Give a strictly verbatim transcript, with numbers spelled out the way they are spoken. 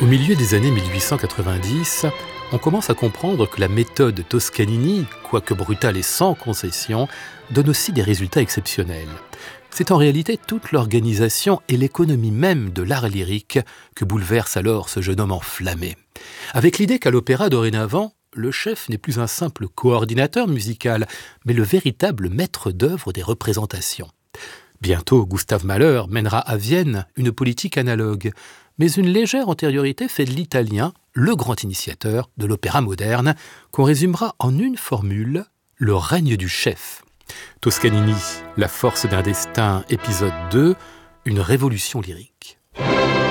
Au milieu des années mille huit cent quatre-vingt-dix, on commence à comprendre que la méthode Toscanini, quoique brutale et sans concession, donne aussi des résultats exceptionnels. C'est en réalité toute l'organisation et l'économie même de l'art lyrique que bouleverse alors ce jeune homme enflammé. Avec l'idée qu'à l'opéra dorénavant, le chef n'est plus un simple coordinateur musical, mais le véritable maître d'œuvre des représentations. Bientôt, Gustav Mahler mènera à Vienne une politique analogue, mais une légère antériorité fait de l'italien le grand initiateur de l'opéra moderne, qu'on résumera en une formule, le règne du chef. Toscanini, la force d'un destin, épisode deux, une révolution lyrique.